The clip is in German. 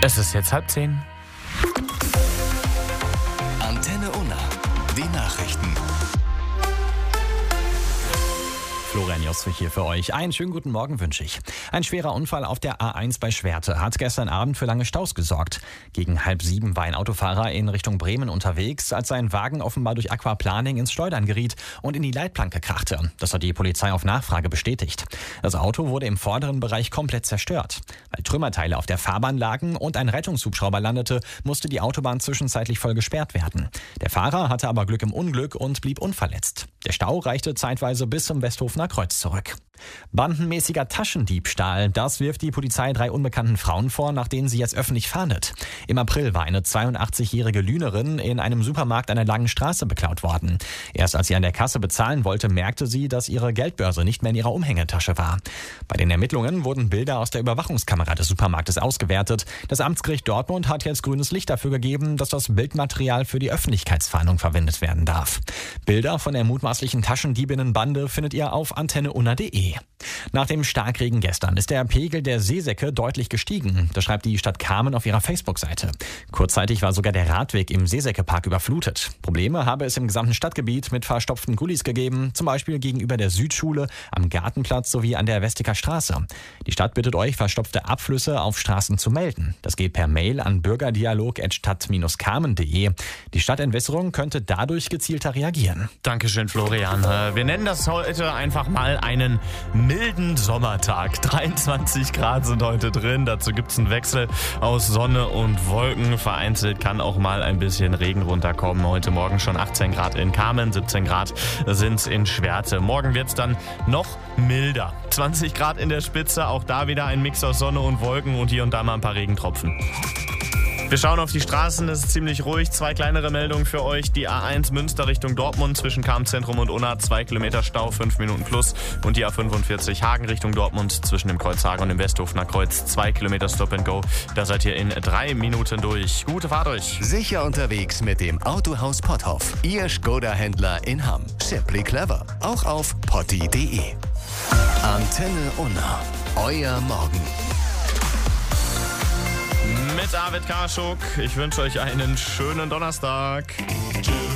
Es ist jetzt 9:30. Antenne Unna. Die Nachrichten. Florian Joswig hier für euch. Einen schönen guten Morgen wünsche ich. Ein schwerer Unfall auf der A1 bei Schwerte hat gestern Abend für lange Staus gesorgt. Gegen 6:30 war ein Autofahrer in Richtung Bremen unterwegs, als sein Wagen offenbar durch Aquaplaning ins Schleudern geriet und in die Leitplanke krachte. Das hat die Polizei auf Nachfrage bestätigt. Das Auto wurde im vorderen Bereich komplett zerstört. Weil Trümmerteile auf der Fahrbahn lagen und ein Rettungshubschrauber landete, musste die Autobahn zwischenzeitlich voll gesperrt werden. Der Fahrer hatte aber Glück im Unglück und blieb unverletzt. Der Stau reichte zeitweise bis zum Westhofener Kreuz zurück. Bandenmäßiger Taschendiebstahl, das wirft die Polizei 3 unbekannten Frauen vor, nach denen sie jetzt öffentlich fahndet. Im April war eine 82-jährige Lünerin in einem Supermarkt an der Langen Straße beklaut worden. Erst als sie an der Kasse bezahlen wollte, merkte sie, dass ihre Geldbörse nicht mehr in ihrer Umhängetasche war. Bei den Ermittlungen wurden Bilder aus der Überwachungskamera des Supermarktes ausgewertet. Das Amtsgericht Dortmund hat jetzt grünes Licht dafür gegeben, dass das Bildmaterial für die Öffentlichkeitsfahndung verwendet werden darf. Bilder von der mutmaßlichen Taschendiebinnenbande findet ihr auf antenneunna.de. Nach dem Starkregen gestern ist der Pegel der Seesäcke deutlich gestiegen. Das schreibt die Stadt Kamen auf ihrer Facebook-Seite. Kurzzeitig war sogar der Radweg im Seesäckepark überflutet. Probleme habe es im gesamten Stadtgebiet mit verstopften Gullis gegeben, zum Beispiel gegenüber der Südschule, am Gartenplatz sowie an der Westiker Straße. Die Stadt bittet euch, verstopfte Abflüsse auf Straßen zu melden. Das geht per Mail an bürgerdialog@stadt-kamen.de. Die Stadtentwässerung könnte dadurch gezielter reagieren. Dankeschön, Florian. Wir nennen das heute einfach mal einen milden Sommertag. 23 Grad sind heute drin. Dazu gibt es einen Wechsel aus Sonne und Wolken. Vereinzelt kann auch mal ein bisschen Regen runterkommen. Heute Morgen schon 18 Grad in Kamen, 17 Grad sind es in Schwerte. Morgen wird es dann noch milder. 20 Grad in der Spitze, auch da wieder ein Mix aus Sonne und Wolken und hier und da mal ein paar Regentropfen. Wir schauen auf die Straßen, es ist ziemlich ruhig. 2 kleinere Meldungen für euch. Die A1 Münster Richtung Dortmund zwischen Kamen-Zentrum und Unna, 2 Kilometer Stau, 5 Minuten plus. Und die A45 Hagen Richtung Dortmund zwischen dem Kreuz Hagen und dem Westhofener Kreuz, 2 Kilometer Stop and Go. Da seid ihr in 3 Minuten durch. Gute Fahrt euch. Sicher unterwegs mit dem Autohaus Potthoff. Ihr Skoda-Händler in Hamm. Simply clever. Auch auf potti.de. Antenne Unna. Euer Morgen. Mit David Karschuk. Ich wünsche euch einen schönen Donnerstag.